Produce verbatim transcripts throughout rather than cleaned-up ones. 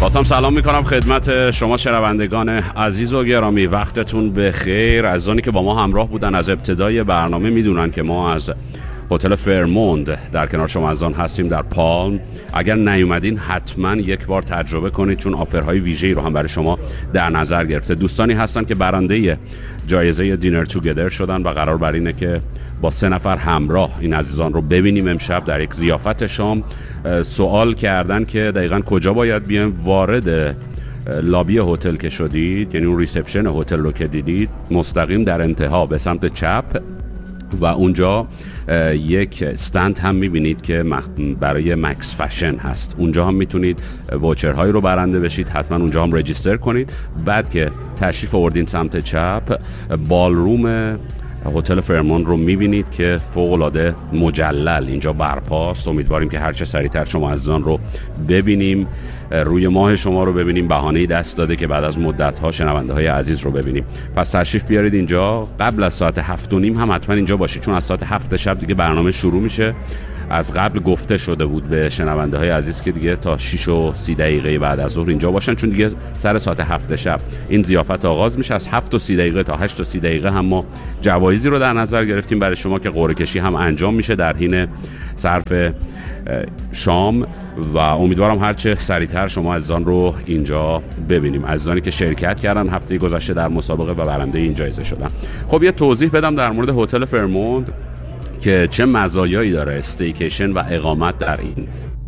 بازم سلام میکنم خدمت شما شنوندگان عزیز و گرامی. وقتتون بخیر. عزیزانی که با ما همراه بودن از ابتدای برنامه میدونن که ما از هتل فرموند در کنار شما از آن هستیم در پالم. اگر نیومدین حتما یک بار تجربه کنید، چون آفرهای ویژه‌ای رو هم برای شما در نظر گرفته. دوستانی هستن که برنده جایزه دینر توگیدر شدن و قرار بر اینه که با سه نفر همراه این عزیزان رو ببینیم امشب در یک ضیافت شام. سوال کردن که دقیقاً کجا باید بیایم. وارد لابی هتل که شدید، یعنی اون ریسپشن هتل رو که دیدید، مستقیم در انتها به سمت چپ و اونجا یک استند هم میبینید که برای مکس فشن هست. اونجا هم میتونید واچرهایی رو برنده بشید. حتما اونجا هم رجیستر کنید. بعد که تشریف آوردین سمت چپ، بالروم هتل فرموند رو میبینید که فوق‌العاده مجلل اینجا برپاست. امیدواریم که هرچه سریعتر شما عزیزان رو ببینیم، روی ماه شما رو ببینیم. بهانه‌ای دست داده که بعد از مدت‌ها شنونده های عزیز رو ببینیم. پس تشریف بیارید اینجا. قبل از ساعت هفت و نیم هم حتما اینجا باشید، چون از ساعت هفت شب دیگه برنامه شروع میشه. از قبل گفته شده بود به شنونده های عزیز که دیگه تا شش و سی دقیقه بعد از ظهر اینجا باشن، چون دیگه سر ساعت هفت شب این ضیافت آغاز میشه. از هفت و سی دقیقه تا هشت و سی دقیقه هم ما جوایزی رو در نظر گرفتیم برای شما که قرعه کشی هم انجام میشه در حین صرف شام و امیدوارم هرچه سریعتر شما عزیزان رو اینجا ببینیم. عزیزانی که شرکت کردن هفته گذشته در مسابقه و برنده این جایزه شدن. خب یه توضیح بدم در مورد هتل فرموند که چه مزایایی داره استیکیشن و اقامت در این.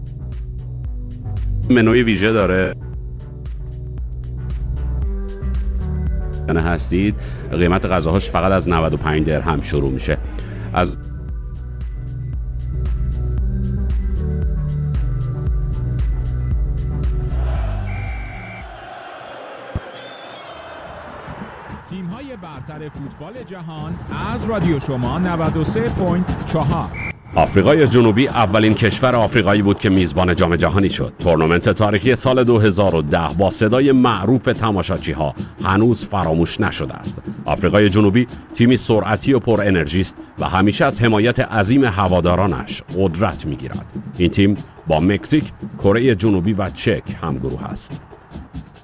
منوی ویژه داره یعنی هستید. قیمت غذاهاش فقط از نود و پنج درهم شروع میشه. از تیم‌های برتر فوتبال جهان از رادیو شما نود و سه و چهار. آفریقای جنوبی اولین کشور آفریقایی بود که میزبان جام جهانی شد. تورنمنت تاریخی سال دو هزار و ده با صدای معروف تماشاچی‌ها هنوز فراموش نشده است. آفریقای جنوبی تیمی سرعتی و پر انرژی است و همیشه از حمایت عظیم هوادارانش قدرت می‌گیرد. این تیم با مکزیک، کره جنوبی و چک همگروه است.